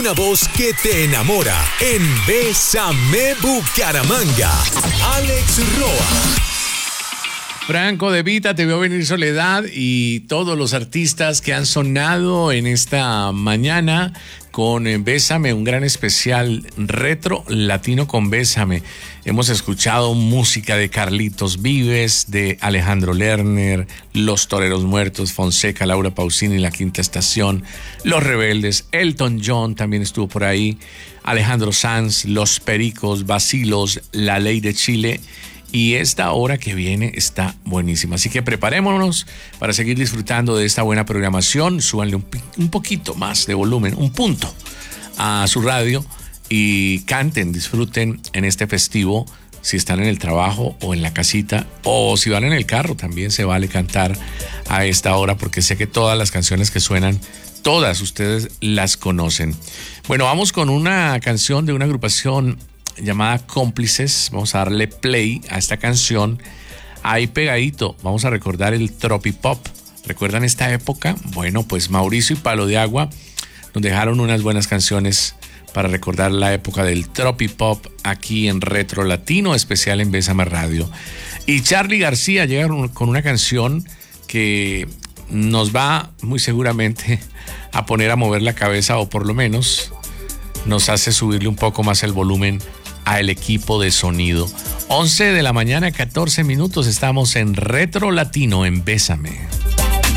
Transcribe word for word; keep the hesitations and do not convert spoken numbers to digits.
una voz que te enamora en Bésame Bucaramanga. Alex Roa. Franco De Vita, Te Veo Venir Soledad y todos los artistas que han sonado en esta mañana con Bésame, un gran especial retro latino con Bésame. Hemos escuchado música de Carlitos Vives, de Alejandro Lerner, Los Toreros Muertos, Fonseca, Laura Pausini, La Quinta Estación, Los Rebeldes, Elton John también estuvo por ahí, Alejandro Sanz, Los Pericos, Bacilos, La Ley de Chile. Y esta hora que viene está buenísima. Así que preparémonos para seguir disfrutando de esta buena programación. Súbanle un, un poquito más de volumen, un punto a su radio y canten, disfruten en este festivo. Si están en el trabajo o en la casita o si van en el carro, también se vale cantar a esta hora porque sé que todas las canciones que suenan, todas ustedes las conocen. Bueno, vamos con una canción de una agrupación llamada Cómplices. Vamos a darle play a esta canción. Ahí pegadito vamos a recordar el tropipop. ¿Recuerdan esta época? Bueno, pues Mauricio y Palo de Agua nos dejaron unas buenas canciones para recordar la época del tropipop aquí en Retro Latino, especial en Bésame Radio. Y Charly García llega con una canción que nos va muy seguramente a poner a mover la cabeza, o por lo menos nos hace subirle un poco más el volumen al equipo de sonido. once de la mañana, catorce minutos, estamos en Retro Latino en Bésame.